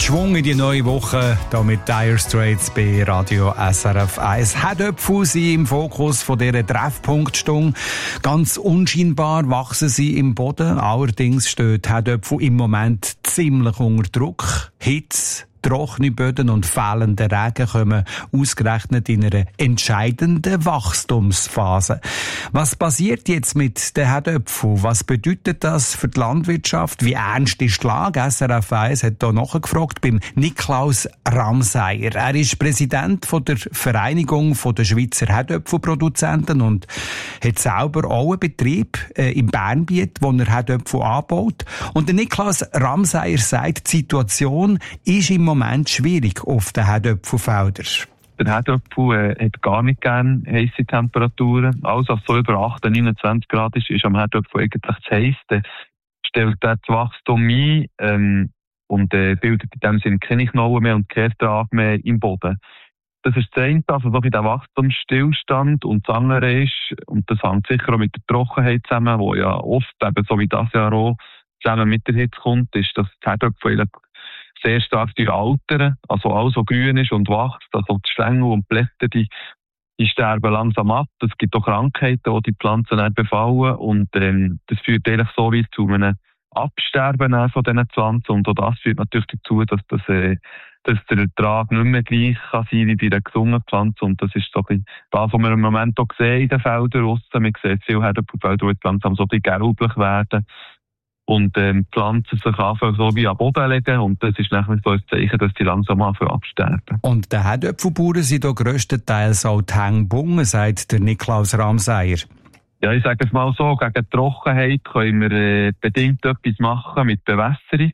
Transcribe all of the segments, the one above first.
Schwung in die neue Woche, hier mit Dire Straits bei Radio SRF 1. Herdöpfel sind im Fokus von dieser Treffpunktstunde. Ganz unscheinbar wachsen sie im Boden. Allerdings steht Herdöpfel im Moment ziemlich unter Druck. Hitze, trockene Böden und fehlender Regen kommen ausgerechnet in einer entscheidenden Wachstumsphase. Was passiert jetzt mit den Herdöpfeln? Was bedeutet das für die Landwirtschaft? Wie ernst ist die Lage? SRF 1 hat hier nachgefragt beim Niklaus Ramseyer. Er ist Präsident von der Vereinigung der Schweizer Herdöpfelproduzenten und hat selber auch einen Betrieb im Bernbiet, wo er Herdöpfel anbaut. Und der Niklaus Ramseyer sagt, die Situation ist im Moment schwierig auf den Herdöpfelfeldern. Der Herdöpfel hat gar nicht gerne heisse Temperaturen. Alles, was so über 28, 29 Grad ist am Herdöpfel eigentlich zu heiß. Dann stellt er das Wachstum ein und bildet in dem Sinne keine Knollen mehr und keinen Ertrag mehr im Boden. Das ist das eine, also so der Wachstumsstillstand. Und das andere ist, und das hängt sicher auch mit der Trockenheit zusammen, wo ja oft, eben so wie das Jahr auch, zusammen mit der Hitze kommt, ist, dass das Herdöpfel sehr stark altern. Also alles, was grün ist und wächst, also die Stängel und die Blätter, die sterben langsam ab. Es gibt auch Krankheiten, die Pflanzen nicht befallen. Und das führt eigentlich so wie zu einem Absterben von diesen Pflanzen. Und auch das führt natürlich dazu, dass der Ertrag nicht mehr gleich kann sein wie bei einer gesunden Pflanze. Und das ist so ein bisschen das, was wir im Moment auch sehen in den Feldern draussen. Man sieht viele Herdöpfelfelder, die langsam so ein bisschen gelblich werden. Und Pflanzen sich anfangen so wie am Boden legen. Und das ist nachher so ein Zeichen, dass die langsam anfangen absterben. Und die Herdöpfelbauern sind hier grösstenteils auch die Hänge gebunden, sagt der Niklaus Ramseyer. Ja, ich sage es mal so, gegen Trockenheit können wir bedingt etwas machen mit Bewässerung.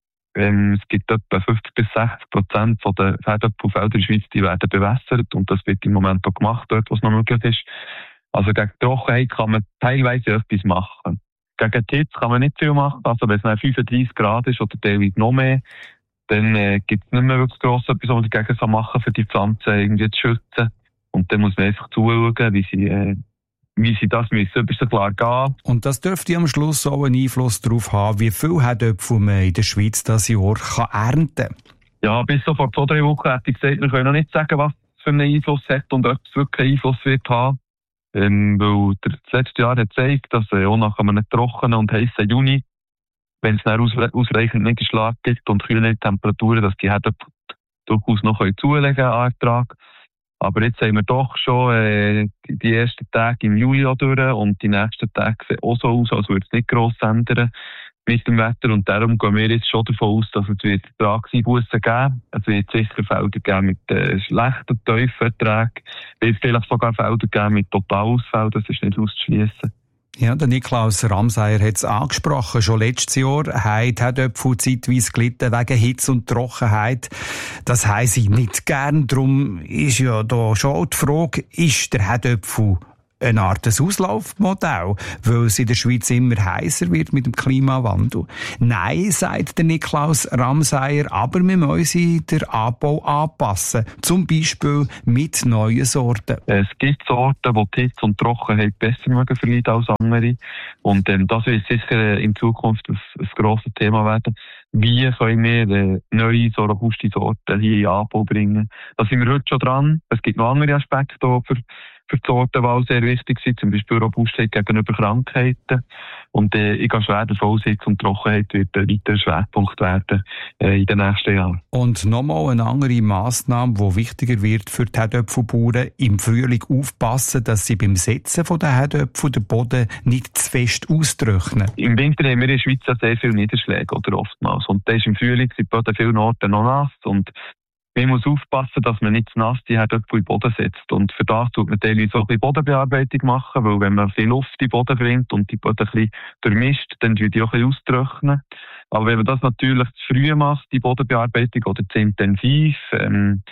Es gibt etwa 50-60% der Herdöpfelfelder in der Schweiz, die werden bewässert. Und das wird im Moment auch gemacht, dort, wo es noch möglich ist. Also gegen Trockenheit kann man teilweise etwas machen. Gegen die Hitze kann man nicht viel machen. Also wenn es nach 35 Grad ist oder teilweise noch mehr, dann gibt es nicht mehr wirklich gross etwas, was man dagegen machen kann, für die Pflanzen irgendwie zu schützen. Und dann muss man einfach zuschauen, wie sie das müssen, bis es klar geht. Und das dürfte am Schluss auch einen Einfluss darauf haben, wie viel Herdöpfel man in der Schweiz dieses Jahr ernten kann. Ja, bis so vor 2-3 Wochen hätte ich gesagt, wir können noch nicht sagen, was es für einen Einfluss hat und ob es wirklich einen Einfluss wird haben. Weil das letzte Jahr hat gezeigt, dass auch nach einem trockenen und heissen Juni, wenn es dann ausreichend Niederschlag gibt und kühle Temperaturen, dass die Herdöpfel durchaus noch zulegen können an Ertrag. Aber jetzt haben wir doch schon die ersten Tage im Juli durch und die nächsten Tage sehen auch so aus, als würde es nicht gross ändern mit dem Wetter. Und darum gehen wir jetzt schon davon aus, dass es wird Ertragseinbussen geben. Es wird sicher Felder geben mit schlechten, tiefen Erträgen. Es wird vielleicht sogar Felder geben mit Totalausfällen. Das ist nicht auszuschliessen. Ja, der Niklaus Ramseyer hat es angesprochen. Schon letztes Jahr haben die Herdöpfel zeitweise gelitten wegen Hitze und Trockenheit. Das haben sie nicht gern. Darum ist ja da schon die Frage, ist der Herdöpfel eine Art Auslaufmodell, weil es in der Schweiz immer heißer wird mit dem Klimawandel? Nein, sagt der Niklaus Ramseyer, aber wir müssen den Anbau anpassen. Zum Beispiel mit neuen Sorten. Es gibt Sorten, die die Hitze und Trockenheit besser mögen verleiden als andere. Und das wird sicher in Zukunft ein grosses Thema werden. Wie können wir neue, so robuste Sorten hier in den Anbau bringen? Da sind wir heute schon dran. Es gibt noch andere Aspekte für die Sortenwahl sehr wichtig sind, zum Beispiel Robustheit gegenüber Krankheiten. Und ich gehe schwer davon aus, Hitze und Trockenheit wird ein weiterer Schwerpunkt werden in den nächsten Jahren. Und nochmal eine andere Massnahme, die wichtiger wird für die Herdöpfelbauern, im Frühling aufpassen, dass sie beim Setzen der Herdöpfel den Boden nicht zu fest austrocknen. Im Winter haben wir in der Schweiz sehr viele Niederschläge, oder oftmals. Und dann ist im Frühling sind die Böden vielen Orten noch nass. Und man muss aufpassen, dass man nicht zu nass die Herdöpfel in den Boden setzt. Und für das tut man teilweise so ein bisschen Bodenbearbeitung machen, weil wenn man viel Luft in den Boden bringt und die Boden ein bisschen durchmischt, dann wird die auch ein bisschen austrocknen. Aber wenn man das natürlich zu früh macht, die Bodenbearbeitung, oder zu intensiv, dann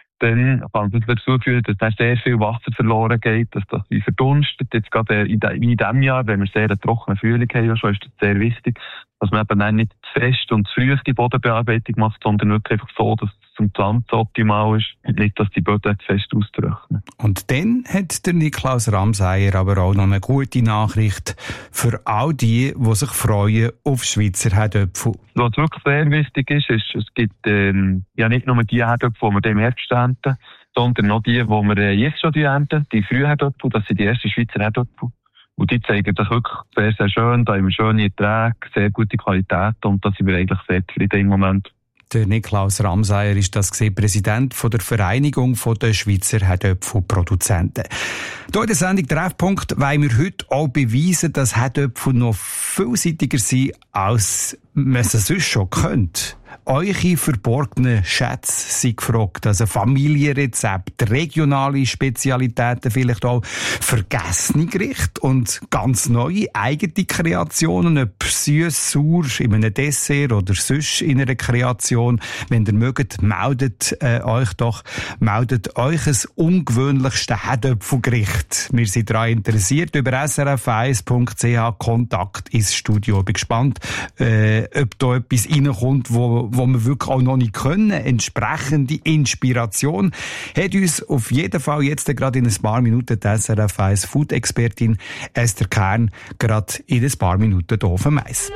kann das dazu führen, dass dann sehr viel Wasser verloren geht, dass das wie verdunstet. Jetzt gerade in diesem Jahr, wenn wir sehr einen trockenen Frühling haben, schon ist das sehr wichtig, dass man eben dann nicht zu fest und zu früh die Bodenbearbeitung macht, sondern wirklich einfach so, dass es zum Pflanzen optimal ist und nicht, dass die Böden fest austrocknen. Und dann hat der Niklaus Ramseyer aber auch noch eine gute Nachricht für all die sich freuen auf Schweizer Herdöpfel. Was wirklich sehr wichtig ist, es gibt ja nicht nur die Herdöpfel, die wir im Herbst ernten, sondern auch die wir jetzt schon ernten, die Frühherdöpfel, das sind die ersten Schweizer Herdöpfel. Und die zeigen sich wirklich sehr, sehr schön, da haben wir schöne Erträge, sehr gute Qualität und da sind wir eigentlich sehr zufrieden im Moment. Der Niklaus Ramseyer ist das Präsident von der Vereinigung der Schweizer Herdöpfelproduzenten. Hier in der Sendung Treffpunkt wollen wir heute auch beweisen, dass Herdöpfel noch vielseitiger sind, als man es sonst schon könnte. Eure verborgenen Schätze sind gefragt, also Familienrezepte, regionale Spezialitäten, vielleicht auch vergessene Gerichte und ganz neue eigene Kreationen, ob süß, sauer in einem Dessert oder sonst in einer Kreation. Wenn ihr mögt, meldet euch ein ungewöhnlichstes Herdöpfelgericht. Wir sind daran interessiert, über srf1.ch Kontakt ins Studio. Ich bin gespannt, ob da etwas reinkommt, wo wir wirklich auch noch nicht können. Entsprechende Inspiration hat uns auf jeden Fall jetzt gerade in ein paar Minuten die SRF1 Food-Expertin Esther Kern gerade in ein paar Minuten hier auf dem Eis.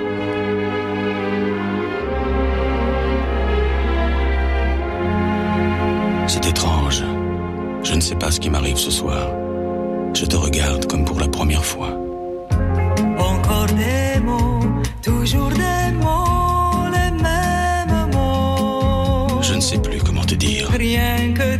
C'est étrange. Je ne sais pas ce qui m'arrive ce soir. Je te regarde comme pour la première fois. Encore des mots, toujours des mots, les mêmes mots. Je ne sais plus comment te dire. Rien que